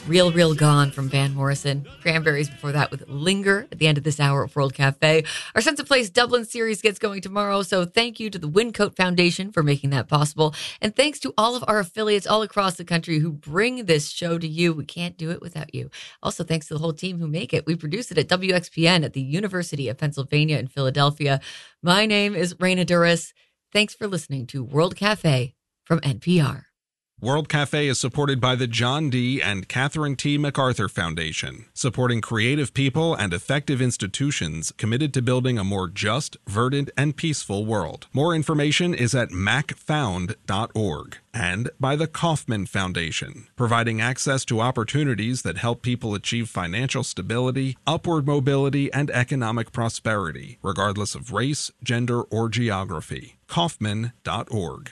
Real, Real Gone from Van Morrison. Cranberries before that with Linger at the end of this hour of World Cafe. Our Sense of Place Dublin series gets going tomorrow, so thank you to the Wyncote Foundation for making that possible. And thanks to all of our affiliates all across the country who bring this show to you. We can't do it without you. Also, thanks to the whole team who make it. We produce it at WXPN at the University of Pennsylvania in Philadelphia. My name is Raina Duras. Thanks for listening to World Cafe from NPR. World Cafe is supported by the John D. and Catherine T. MacArthur Foundation, supporting creative people and effective institutions committed to building a more just, verdant, and peaceful world. More information is at macfound.org. And by the Kauffman Foundation, providing access to opportunities that help people achieve financial stability, upward mobility, and economic prosperity, regardless of race, gender, or geography. Kauffman.org.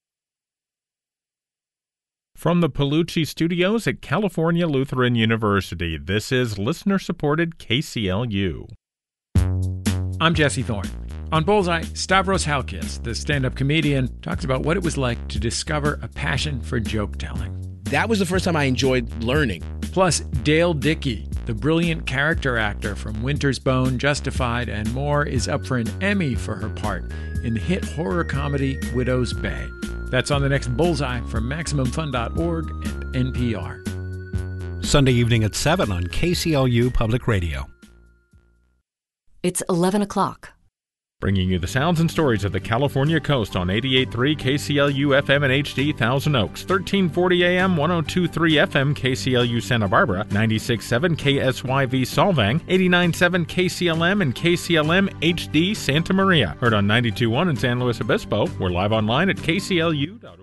From the Palucci Studios at California Lutheran University, this is listener-supported KCLU. I'm Jesse Thorne. On Bullseye, Stavros Halkias, the stand-up comedian, talks about what it was like to discover a passion for joke-telling. That was the first time I enjoyed learning. Plus, Dale Dickey, the brilliant character actor from Winter's Bone, Justified, and more, is up for an Emmy for her part in the hit horror comedy Widow's Bay. That's on the next Bullseye from MaximumFun.org and NPR. Sunday evening at 7 on KCLU Public Radio. It's 11 o'clock. Bringing you the sounds and stories of the California coast on 88.3 KCLU FM and HD Thousand Oaks, 1340 AM, 102.3 FM KCLU Santa Barbara, 96.7 KSYV Solvang, 89.7 KCLM and KCLM HD Santa Maria. Heard on 92.1 in San Luis Obispo. We're live online at kclu.org.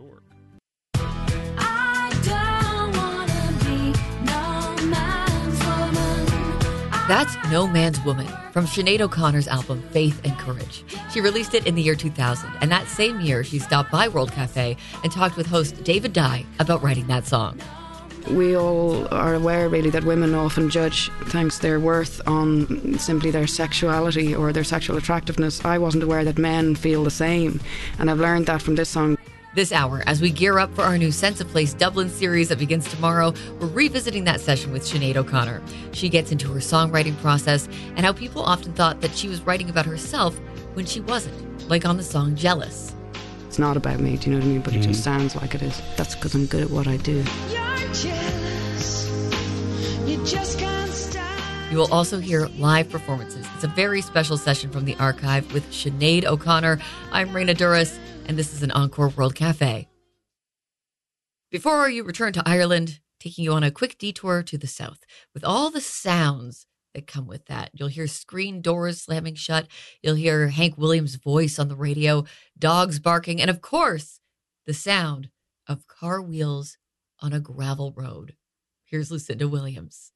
That's No Man's Woman from Sinead O'Connor's album Faith and Courage. She released it in the year 2000, and that same year she stopped by World Cafe and talked with host David Dye about writing that song. We all are aware, really, that women often judge, thanks their worth on simply their sexuality or their sexual attractiveness. I wasn't aware that men feel the same, and I've learned that from this song. This hour, as we gear up for our new Sense of Place Dublin series that begins tomorrow, we're revisiting that session with Sinead O'Connor. She gets into her songwriting process and how people often thought that she was writing about herself when she wasn't, like on the song Jealous. It's not about me, do you know what I mean? But it just sounds like it is. That's because I'm good at what I do. You're jealous. You just can't stop. You will also hear live performances. It's a very special session from the archive with Sinead O'Connor. I'm Raina Duras, and this is an Encore World Cafe. Before you return to Ireland, taking you on a quick detour to the south with all the sounds that come with that. You'll hear screen doors slamming shut. You'll hear Hank Williams' voice on the radio, dogs barking, and of course, the sound of car wheels on a gravel road. Here's Lucinda Williams.